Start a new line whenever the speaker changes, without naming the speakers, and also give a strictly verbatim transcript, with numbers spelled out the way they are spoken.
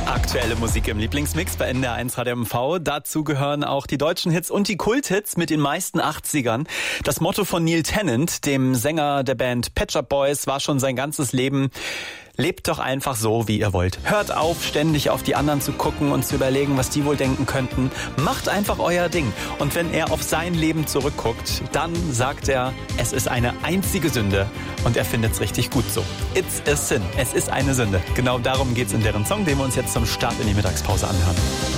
Aktuelle Musik im Lieblingsmix bei N D R eins Radio M V. Dazu gehören auch die deutschen Hits und die Kulthits mit den meisten achtzigern. Das Motto von Neil Tennant, dem Sänger der Band Pet Shop Boys, war schon sein ganzes Leben: Lebt doch einfach so, wie ihr wollt. Hört auf, ständig auf die anderen zu gucken und zu überlegen, was die wohl denken könnten. Macht einfach euer Ding. Und wenn er auf sein Leben zurückguckt, dann sagt er, es ist eine einzige Sünde. Und er findet es richtig gut so. It's a sin. Es ist eine Sünde. Genau darum geht's in deren Song, den wir uns jetzt zum Start in die Mittagspause anhören.